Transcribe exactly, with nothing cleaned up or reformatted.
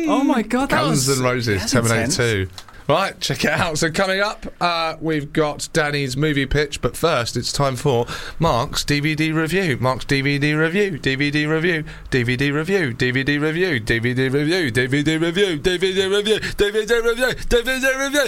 Oh my God, that Guns was... N' Roses, that's Terminator intense. two. Right, check it out. So coming up, uh, we've got Danny's movie pitch, but first it's time for Mark's D V D review. Mark's D V D review, D V D review, D V D review, D V D review, D V D review, D V D review, D V D review, D V D review, D V D review, D V D review,